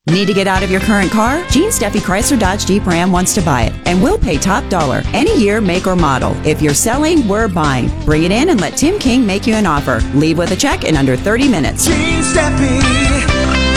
Need to get out of your current car? Gene Steffi Chrysler Dodge Jeep Ram wants to buy it, and we'll pay top dollar. Any year, make, or model. If you're selling, we're buying. Bring it in and let Tim King make you an offer. Leave with a check in under 30 minutes. Gene Steffi.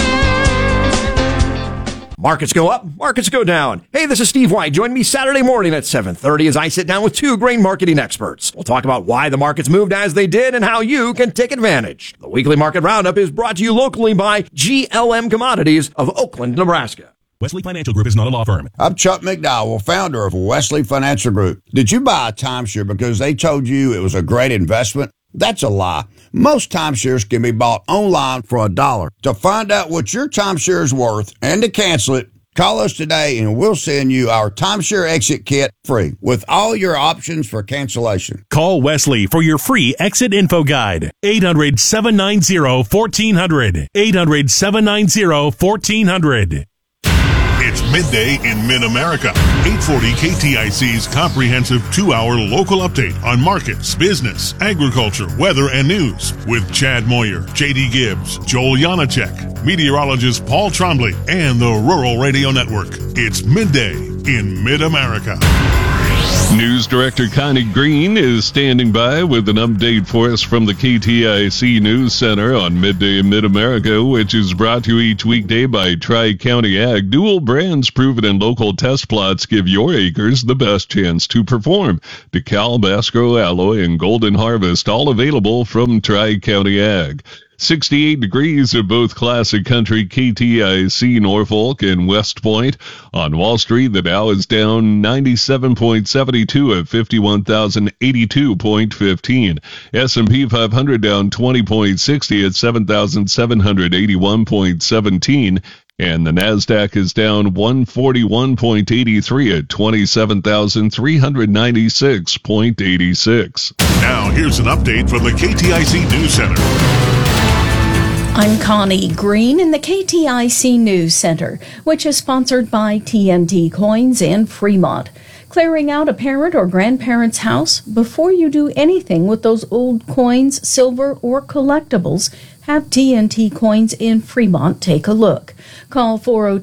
Markets go up, markets go down. Hey, this is Steve White. Join me Saturday morning at 7:30 as I sit down with two grain marketing experts. We'll talk about why the markets moved as they did and how you can take advantage. The weekly market roundup is brought to you locally by GLM Commodities of Oakland, Nebraska. Wesley Financial Group is not a law firm. I'm Chuck McDowell, founder of Wesley Financial Group. Did you buy a timeshare because they told you it was a great investment? That's a lie. Most timeshares can be bought online for $1. To find out what your timeshare is worth and to cancel it, call us today and we'll send you our timeshare exit kit free with all your options for cancellation. Call Wesley for your free exit info guide. 800-790-1400. 800-790-1400. It's midday in Mid-America. 840 KTIC's comprehensive 2-hour local update on markets, business, agriculture, weather, and news with Chad Moyer, J.D. Gibbs, Joel Janacek, meteorologist Paul Trombley, and the Rural Radio Network. It's midday in Mid-America. News Director Connie Green is standing by with an update for us from the KTIC News Center on Midday in Mid-America, which is brought to you each weekday by Tri-County Ag. Dual brands proven in local test plots give your acres the best chance to perform. DeKalb, Basco, Alloy, and Golden Harvest, all available from Tri-County Ag. 68 degrees at both Classic Country, KTIC, Norfolk, and West Point. On Wall Street, the Dow is down 97.72 at 51,082.15. S&P 500 down 20.60 at 7,781.17. And the NASDAQ is down 141.83 at 27,396.86. Now, here's an update from the KTIC News Center. I'm Connie Green in the KTIC News Center, which is sponsored by TNT Coins in Fremont. Clearing out a parent or grandparent's house? Before you do anything with those old coins, silver, or collectibles, have TNT Coins in Fremont take a look. Call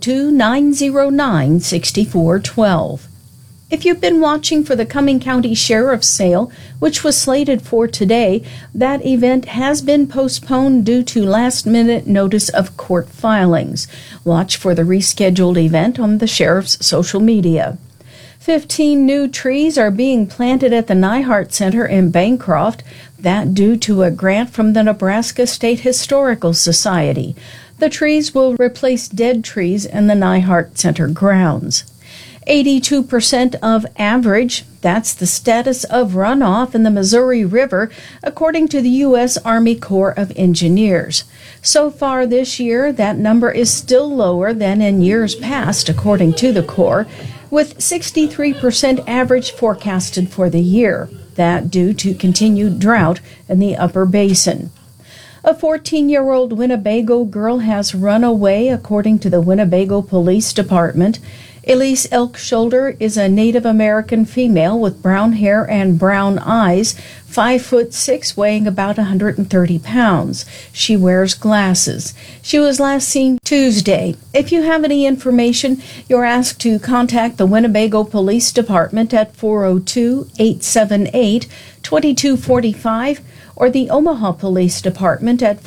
402-909-6412. If you've been watching for the Cumming County Sheriff's Sale, which was slated for today, that event has been postponed due to last-minute notice of court filings. Watch for the rescheduled event on the sheriff's social media. 15 new trees are being planted at the Nyhart Center in Bancroft, that due to a grant from the Nebraska State Historical Society. The trees will replace dead trees in the Nyhart Center grounds. 82% of average, that's the status of runoff in the Missouri River, according to the U.S. Army Corps of Engineers. So far this year, that number is still lower than in years past, according to the Corps, with 63% average forecasted for the year, that due to continued drought in the upper basin. A 14-year-old Winnebago girl has run away, according to the Winnebago Police Department. Elise Elkshoulder is a Native American female with brown hair and brown eyes, 5'6", weighing about 130 pounds. She wears glasses. She was last seen Tuesday. If you have any information, you're asked to contact the Winnebago Police Department at 402-878-2245 or the Omaha Police Department at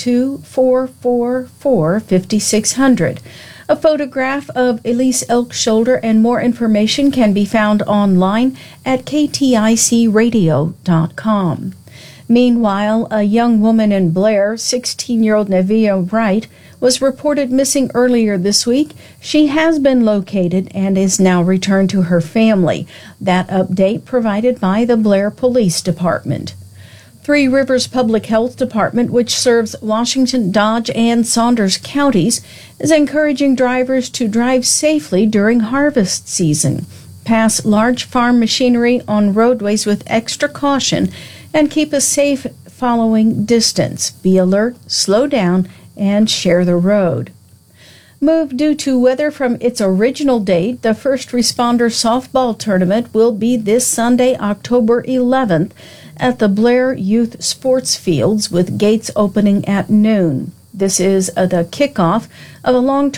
402-444-5600. A photograph of Elise Elkshoulder and more information can be found online at kticradio.com. Meanwhile, a young woman in Blair, 16-year-old Nevia Wright, was reported missing earlier this week. She has been located and is now returned to her family. That update provided by the Blair Police Department. Three Rivers Public Health Department, which serves Washington, Dodge, and Saunders counties, is encouraging drivers to drive safely during harvest season, pass large farm machinery on roadways with extra caution, and keep a safe following distance. Be alert, slow down, and share the road. Moved due to weather from its original date, the First Responder Softball Tournament will be this Sunday, October 11th, at the Blair Youth Sports Fields, with gates opening at noon. This is the kickoff of a long-term